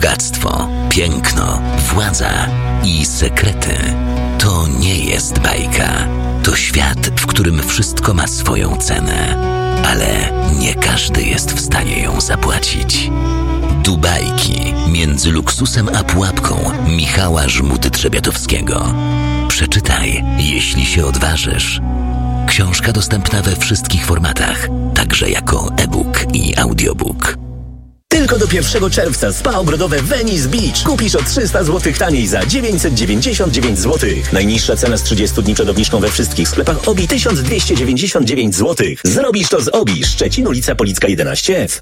Bogactwo, piękno, władza i sekrety. To nie jest bajka. To świat, w którym wszystko ma swoją cenę. Ale nie każdy jest w stanie ją zapłacić. Dubajki między luksusem a pułapką Michała Żmudy-Trzebiatowskiego. Przeczytaj, jeśli się odważysz. Książka dostępna we wszystkich formatach, także jako e-book i audiobook. Tylko do 1 czerwca spa ogrodowe Venice Beach. Kupisz o 300 zł taniej za 999 zł. Najniższa cena z 30 dni przed obniżką we wszystkich sklepach OBI 1299 zł. Zrobisz to z OBI. Szczecin, ulica Policka 11F.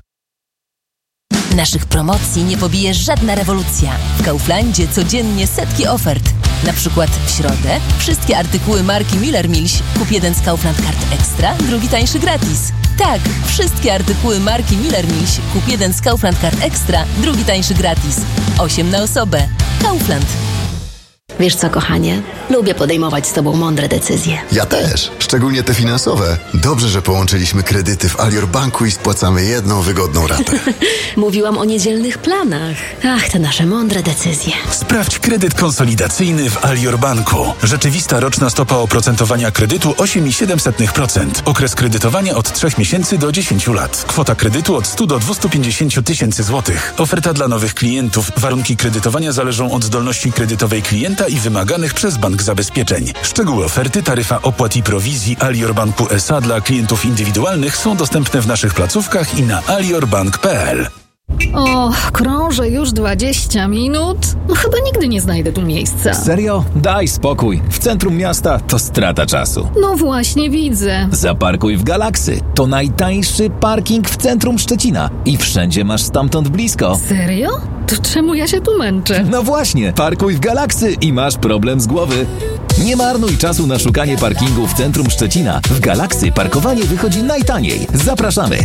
Naszych promocji nie pobije żadna rewolucja. W Kauflandzie codziennie setki ofert. Na przykład w środę wszystkie artykuły marki Miller Milś. Kup jeden z Kaufland Card Extra, drugi tańszy gratis. Tak, wszystkie artykuły marki Miller Milś. Kup jeden z Kaufland Card Extra, drugi tańszy gratis. 8 na osobę. Kaufland. Wiesz co, kochanie? Lubię podejmować z tobą mądre decyzje. Ja też, szczególnie te finansowe. Dobrze, że połączyliśmy kredyty w Alior Banku i spłacamy jedną wygodną ratę. Mówiłam o niedzielnych planach. Ach, te nasze mądre decyzje. Sprawdź kredyt konsolidacyjny w Alior Banku. Rzeczywista roczna stopa oprocentowania kredytu 8,7%. Okres kredytowania od 3 miesięcy do 10 lat. Kwota kredytu od 100 do 250 tysięcy złotych. Oferta dla nowych klientów. Warunki kredytowania zależą od zdolności kredytowej klienta i wymaganych przez bank zabezpieczeń. Szczegóły oferty, taryfa opłat i prowizji Alior Banku S.A. dla klientów indywidualnych są dostępne w naszych placówkach i na aliorbank.pl. O, krążę już 20 minut? No chyba nigdy nie znajdę tu miejsca. Serio? Daj spokój. W centrum miasta to strata czasu. No właśnie widzę. Zaparkuj w Galaxy. To najtańszy parking w centrum Szczecina. I wszędzie masz stamtąd blisko. Serio? To czemu ja się tu męczę? No właśnie, parkuj w Galaxy i masz problem z głowy. Nie marnuj czasu na szukanie parkingu w centrum Szczecina. W Galaxy parkowanie wychodzi najtaniej. Zapraszamy.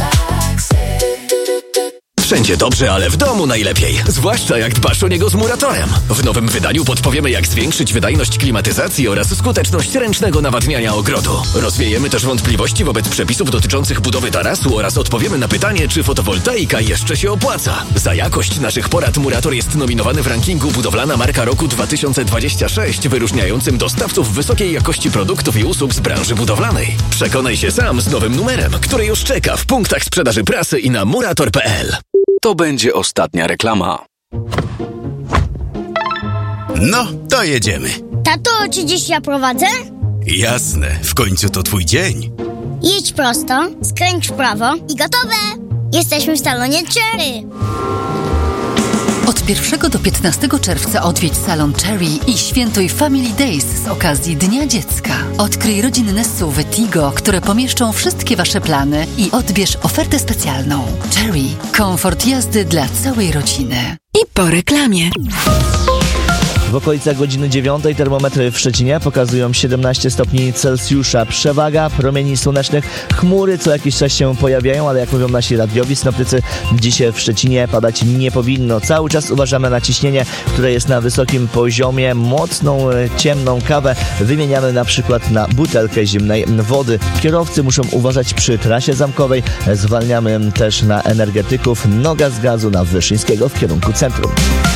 Wszędzie dobrze, ale w domu najlepiej. Zwłaszcza jak dbasz o niego z Muratorem. W nowym wydaniu podpowiemy, jak zwiększyć wydajność klimatyzacji oraz skuteczność ręcznego nawadniania ogrodu. Rozwiejemy też wątpliwości wobec przepisów dotyczących budowy tarasu oraz odpowiemy na pytanie, czy fotowoltaika jeszcze się opłaca. Za jakość naszych porad Murator jest nominowany w rankingu Budowlana Marka Roku 2026, wyróżniającym dostawców wysokiej jakości produktów i usług z branży budowlanej. Przekonaj się sam z nowym numerem, który już czeka w punktach sprzedaży prasy i na murator.pl. To będzie ostatnia reklama. No, to jedziemy. Tato, czy dziś ja prowadzę? Jasne, w końcu to twój dzień. Jedź prosto, skręć w prawo i gotowe! Jesteśmy w salonie Cherry. Od 1 do 15 czerwca odwiedź salon Cherry i świętuj Family Days z okazji Dnia Dziecka. Odkryj rodzinne SUV-y Tigo, które pomieszczą wszystkie Wasze plany i odbierz ofertę specjalną. Cherry. Komfort jazdy dla całej rodziny. I po reklamie. W okolicach godziny 9 termometry w Szczecinie pokazują 17 stopni Celsjusza. Przewaga promieni słonecznych. Chmury co jakiś czas się pojawiają, ale jak mówią nasi radiowi synoptycy, dzisiaj w Szczecinie padać nie powinno. Cały czas uważamy na ciśnienie, które jest na wysokim poziomie. Mocną, ciemną kawę wymieniamy na przykład na butelkę zimnej wody. Kierowcy muszą uważać przy trasie zamkowej. Zwalniamy też na energetyków. Noga z gazu na Wyszyńskiego w kierunku centrum.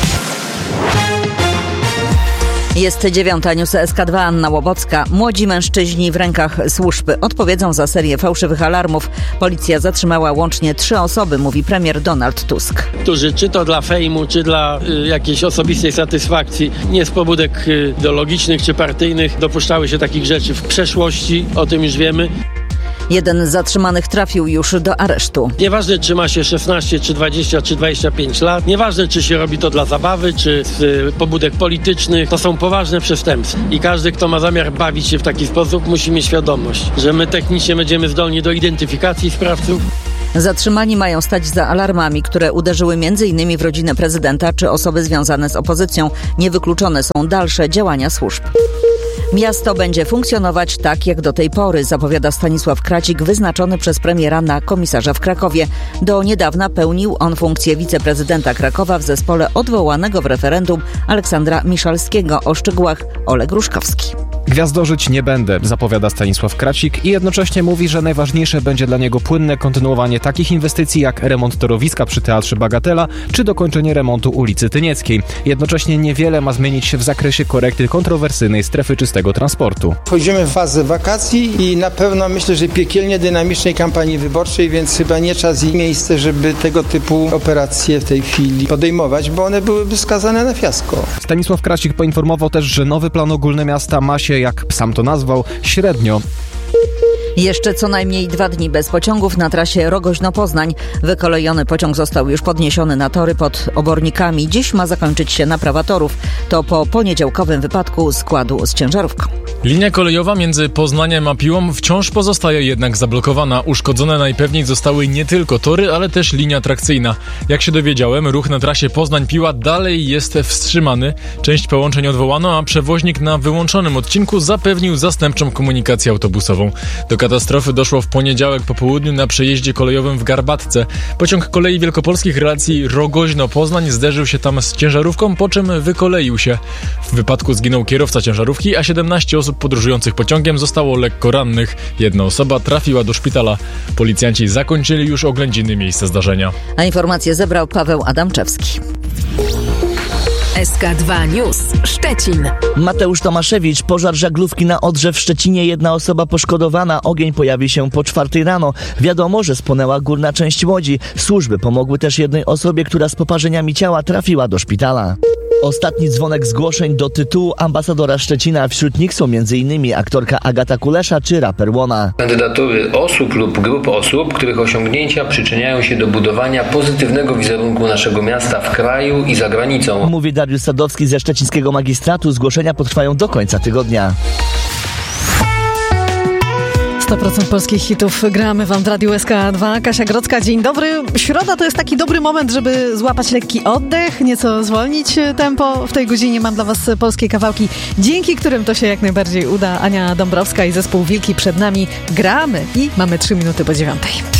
Jest 9. News SK2, Anna Łobocka. Młodzi mężczyźni w rękach służb odpowiedzą za serię fałszywych alarmów. Policja zatrzymała łącznie 3 osoby, mówi premier Donald Tusk. Którzy czy to dla fejmu, czy dla jakiejś osobistej satysfakcji, nie z pobudek ideologicznych czy partyjnych, dopuszczały się takich rzeczy w przeszłości, o tym już wiemy. Jeden z zatrzymanych trafił już do aresztu. Nieważne, czy ma się 16, czy 20, czy 25 lat, nieważne, czy się robi to dla zabawy, czy z pobudek politycznych, to są poważne przestępstwa. I każdy, kto ma zamiar bawić się w taki sposób, musi mieć świadomość, że my technicznie będziemy zdolni do identyfikacji sprawców. Zatrzymani mają stać za alarmami, które uderzyły m.in. w rodzinę prezydenta czy osoby związane z opozycją. Niewykluczone są dalsze działania służb. Miasto będzie funkcjonować tak jak do tej pory, zapowiada Stanisław Kracik, wyznaczony przez premiera na komisarza w Krakowie. Do niedawna pełnił on funkcję wiceprezydenta Krakowa w zespole odwołanego w referendum Aleksandra Miszalskiego. O szczegółach Oleg Ruszkowski. Gwiazdożyć nie będę, zapowiada Stanisław Kracik i jednocześnie mówi, że najważniejsze będzie dla niego płynne kontynuowanie takich inwestycji jak remont torowiska przy Teatrze Bagatela czy dokończenie remontu ulicy Tynieckiej. Jednocześnie niewiele ma zmienić się w zakresie korekty kontrowersyjnej strefy czystego transportu. Wchodzimy w fazę wakacji i na pewno myślę, że piekielnie dynamicznej kampanii wyborczej, więc chyba nie czas i miejsce, żeby tego typu operacje w tej chwili podejmować, bo one byłyby skazane na fiasko. Stanisław Kracik poinformował też, że nowy plan ogólny miasta ma się, jak sam to nazwał, średnio. Jeszcze co najmniej 2 dni bez pociągów na trasie Rogoźno-Poznań. Wykolejony pociąg został już podniesiony na tory pod obornikami. Dziś ma zakończyć się naprawa torów. To po poniedziałkowym wypadku składu z ciężarówką. Linia kolejowa między Poznaniem a Piłą wciąż pozostaje jednak zablokowana. Uszkodzone najpewniej zostały nie tylko tory, ale też linia trakcyjna. Jak się dowiedziałem, ruch na trasie Poznań-Piła dalej jest wstrzymany. Część połączeń odwołano, a przewoźnik na wyłączonym odcinku zapewnił zastępczą komunikację autobusową. Do katastrofy doszło w poniedziałek po południu na przejeździe kolejowym w Garbatce. Pociąg Kolei Wielkopolskich relacji Rogoźno-Poznań zderzył się tam z ciężarówką, po czym wykoleił się. W wypadku zginął kierowca ciężarówki, a 17 osób podróżujących pociągiem zostało lekko rannych. 1 osoba trafiła do szpitala. Policjanci zakończyli już oględziny miejsca zdarzenia. A informacje zebrał Paweł Adamczewski. SK2 News Szczecin. Mateusz Tomaszewicz, pożar żaglówki na Odrze w Szczecinie, 1 osoba poszkodowana. Ogień pojawił się po 4 rano. Wiadomo, że spłonęła górna część łodzi. Służby pomogły też 1 osobie, która z poparzeniami ciała trafiła do szpitala. Ostatni dzwonek zgłoszeń do tytułu ambasadora Szczecina. Wśród nich są m.in. aktorka Agata Kulesza czy raper Łona. Kandydatury osób lub grup osób, których osiągnięcia przyczyniają się do budowania pozytywnego wizerunku naszego miasta w kraju i za granicą. Mówi Dariusz Sadowski ze szczecińskiego magistratu. Zgłoszenia potrwają do końca tygodnia. 100% polskich hitów gramy wam w Radiu SK2. Kasia Grodzka, dzień dobry. Środa to jest taki dobry moment, żeby złapać lekki oddech, nieco zwolnić tempo. W tej godzinie mam dla was polskie kawałki, dzięki którym to się jak najbardziej uda. Ania Dąbrowska i zespół Wilki przed nami. Gramy i mamy 3 minuty po 9.